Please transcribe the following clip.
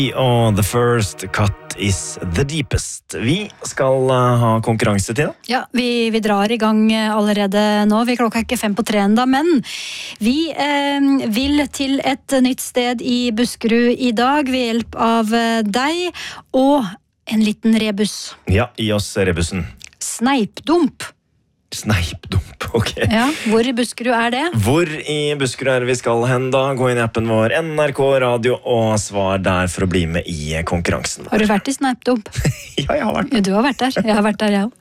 Og The First Cut is the Deepest. Vi skal ha konkurranse til da. Ja, vi drar i gang allerede nå. Vi klokka ikke 2:55 enda, men vi vil til et nytt sted i Buskerud i dag ved hjelp av deg og en liten rebus. Ja, gi oss rebusen. Sneipdump. Sneipdump, ok. Ja, hvor i Buskerud er det? Hvor i Buskerud er vi skal hen da? Gå inn i appen vår NRK Radio og svar der for å bli med i konkurransen. Har du vært i Sneipdump? Ja, jeg har vært Ja, du har vært der. Jeg har vært der, jeg også.